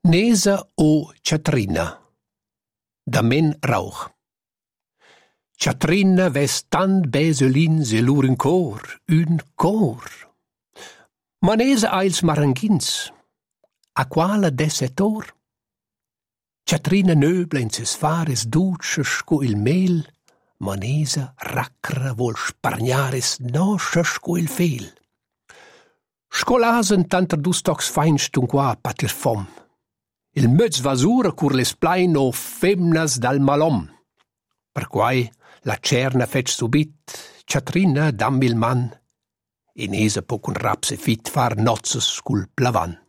Nesa o Ciatrina da Men Rauch. Ciatrina ves tant beselins e lur un cor. Ma Nesa ails maranghins, a quala desetor? Ciatrina nöbla in ses fares duces sco il mel, ma Nesa racra vol spargnares noscia sco il fel. Scolasen tanter dus tocs feinst un qua patir fom. Il möz vasura cur les plaino femnas dal malom. Per quai la cerna fetch subit, Ciatrina dammi il man, e Nesa po cun raps e fit far nozzes cul plavan.